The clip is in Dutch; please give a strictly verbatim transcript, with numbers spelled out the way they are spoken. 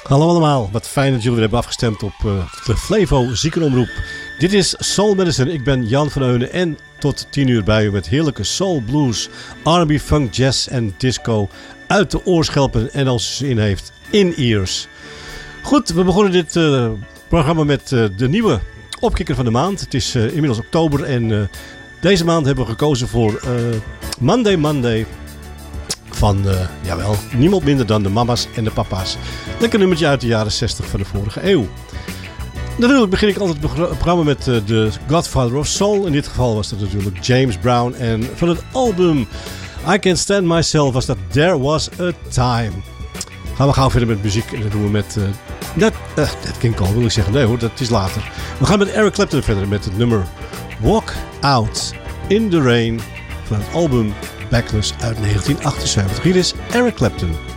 Hallo allemaal, wat fijn dat jullie weer hebben afgestemd op uh, de Flevo Ziekenomroep. Dit is Soul Medicine, ik ben Jan van Heunen en tot tien uur bij u met heerlijke soul, blues, R en B, funk, jazz en disco uit de oorschelpen en als ze zin heeft, in-ears. Goed, we begonnen dit uh, programma met uh, de nieuwe opkikker van de maand. Het is uh, inmiddels oktober en uh, deze maand hebben we gekozen voor uh, Monday Monday. Van, uh, jawel, niemand minder dan de mama's en de papa's. Lekker nummertje uit de jaren zestig van de vorige eeuw. Natuurlijk begin ik altijd het programma met uh, de Godfather of Soul. In dit geval was dat natuurlijk James Brown. En van het album I Can't Stand Myself was dat There Was a Time. Gaan we gauw verder met muziek. En dat doen we met... Uh, dat, uh, dat King Cole wil ik zeggen. Nee hoor, dat is later. We gaan met Eric Clapton verder met het nummer Walk Out in the Rain. Van het album Backless uit negentien achtenzeventig. Hier is Eric Clapton.